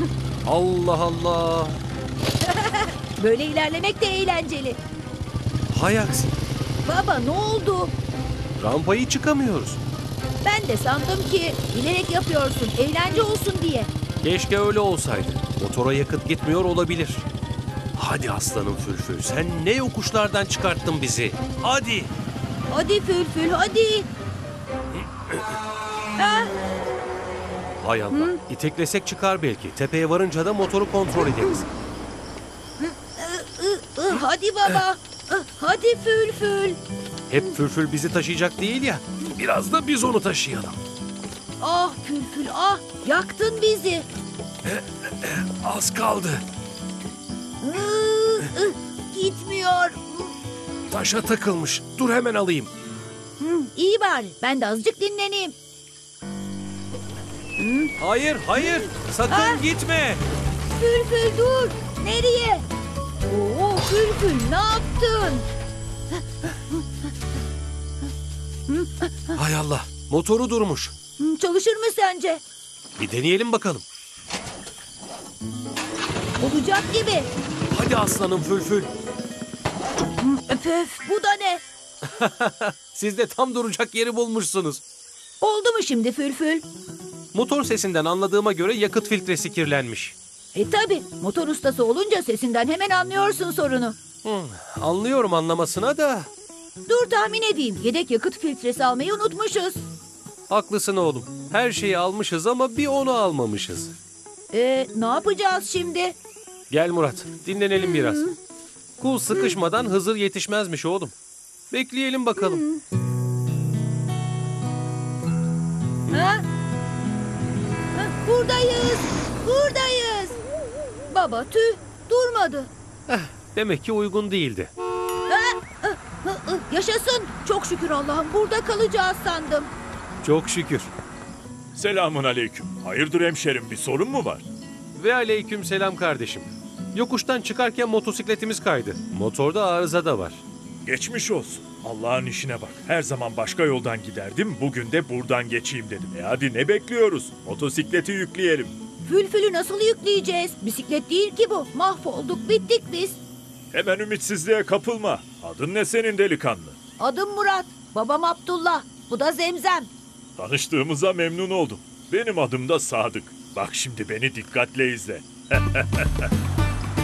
Allah Allah. Böyle ilerlemek de eğlenceli. Hay aksi. Baba ne oldu? Rampayı çıkamıyoruz. Ben de sandım ki bilerek yapıyorsun, eğlence olsun diye. Keşke öyle olsaydı. Motora yakıt gitmiyor olabilir. Hadi aslanım Fülfül. Sen ne yokuşlardan çıkarttın bizi. Hadi. Hadi Fülfül, hadi. Ah, Hay Allah. İteklesek çıkar belki. Tepeye varınca da motoru kontrol ederiz. hadi baba. Hadi Fülfül. Hep Fülfül bizi taşıyacak değil ya. Biraz da biz onu taşıyalım. Ah Fülfül, ah. Yaktın bizi. Az kaldı. Gitmiyor. Taşa takılmış. Dur hemen alayım. İyi bari. Ben de azıcık dinleneyim. Hayır, hayır. Sakın Ah! gitme. Fülfül dur. Nereye? Oo Fülfül ne yaptın? Hay Allah. Motoru durmuş. Çalışır mı sence? Bir deneyelim bakalım. Olacak gibi. Hadi aslanım Fülfül. Öf bu da ne? Siz de tam duracak yeri bulmuşsunuz. Oldu mu şimdi Fülfül? Motor sesinden anladığıma göre yakıt filtresi kirlenmiş. Tabi motor ustası olunca sesinden hemen anlıyorsun sorunu. Anlıyorum anlamasına da. Dur tahmin edeyim. Yedek yakıt filtresi almayı unutmuşuz. Haklısın oğlum. Her şeyi almışız ama bir onu almamışız. Ne yapacağız şimdi? Gel Murat, dinlenelim biraz. Kul sıkışmadan Hızır yetişmezmiş oğlum. Bekleyelim bakalım. Ha? Buradayız. Buradayız. Baba tüh durmadı. Demek ki uygun değildi. Yaşasın. Çok şükür Allah'ım burada kalacağız sandım. Çok şükür. Selamun aleyküm. Hayırdır hemşerim, bir sorun mu var? Ve aleyküm selam kardeşim. Yokuştan çıkarken motosikletimiz kaydı. Motorda arıza da var. Geçmiş olsun. Allah'ın işine bak. Her zaman başka yoldan giderdim, bugün de buradan geçeyim dedim. Hadi ne bekliyoruz? Motosikleti yükleyelim. Fülfülü nasıl yükleyeceğiz? Bisiklet değil ki bu. Mahvolduk bittik biz. Hemen ümitsizliğe kapılma. Adın ne senin delikanlı? Adım Murat. Babam Abdullah. Bu da Zemzem. Tanıştığımıza memnun oldum. Benim adım da Sadık. Bak şimdi beni dikkatle izle.